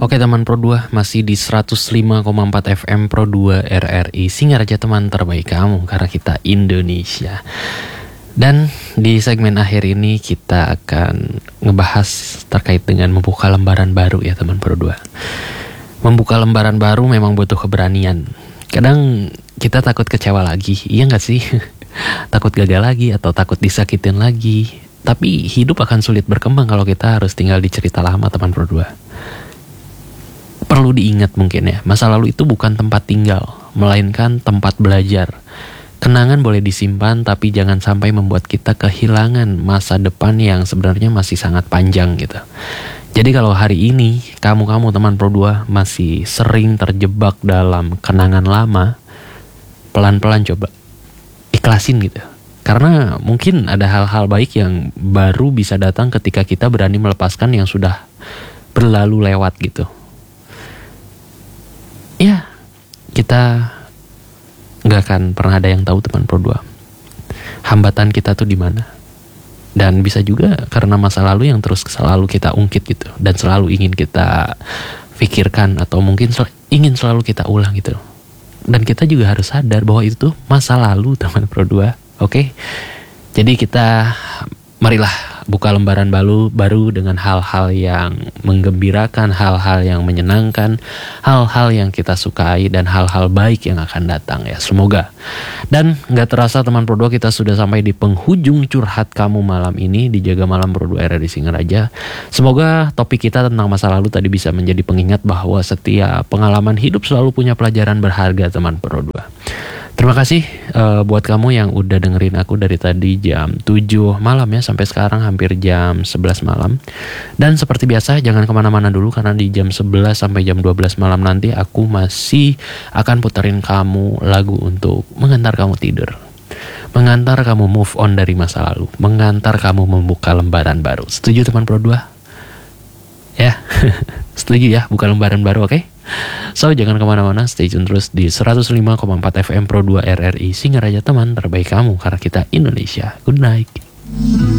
Oke teman Pro 2, masih di 105,4 FM Pro 2 RRI Singaraja, teman terbaik kamu karena kita Indonesia. Dan di segmen akhir ini kita akan ngebahas terkait dengan membuka lembaran baru ya teman Pro 2. Membuka lembaran baru memang butuh keberanian. Kadang kita takut kecewa lagi, iya gak sih? Takut gagal lagi atau takut disakitin lagi. Tapi hidup akan sulit berkembang kalau kita harus tinggal di cerita lama teman Pro 2. Perlu diingat mungkin ya, masa lalu itu bukan tempat tinggal, melainkan tempat belajar. Kenangan boleh disimpan, tapi jangan sampai membuat kita kehilangan masa depan yang sebenarnya masih sangat panjang gitu. Jadi kalau hari ini, kamu teman Pro 2 masih sering terjebak dalam kenangan lama, pelan-pelan coba ikhlasin gitu. Karena mungkin ada hal-hal baik yang baru bisa datang ketika kita berani melepaskan yang sudah berlalu lewat gitu. Ya, kita nggak akan pernah ada yang tahu teman Pro 2 hambatan kita tuh di mana. Dan bisa juga karena masa lalu yang terus selalu kita ungkit gitu, dan selalu ingin kita pikirkan atau mungkin ingin selalu kita ulang gitu. Dan kita juga harus sadar bahwa itu tuh masa lalu teman Pro 2. Oke? Jadi kita marilah buka lembaran baru dengan hal-hal yang menggembirakan, hal-hal yang menyenangkan, hal-hal yang kita sukai, dan hal-hal baik yang akan datang ya, semoga. Dan gak terasa teman Pro 2 kita sudah sampai di penghujung curhat kamu malam ini di Jaga Malam Pro 2 RRI Singaraja. Semoga topik kita tentang masa lalu tadi bisa menjadi pengingat bahwa setiap pengalaman hidup selalu punya pelajaran berharga teman Pro 2. Terima kasih buat kamu yang udah dengerin aku dari tadi jam 7 malam ya sampai sekarang hampir jam 11 malam. Dan seperti biasa jangan kemana-mana dulu karena di jam 11 sampai jam 12 malam nanti aku masih akan puterin kamu lagu untuk mengantar kamu tidur, mengantar kamu move on dari masa lalu, mengantar kamu membuka lembaran baru. Setuju teman Pro 2? Ya, setuju ya, buka lembaran baru, oke? So, jangan kemana-mana, stay tune terus di 105,4 FM Pro 2 RRI Singaraja, teman terbaik kamu karena kita Indonesia. Good night.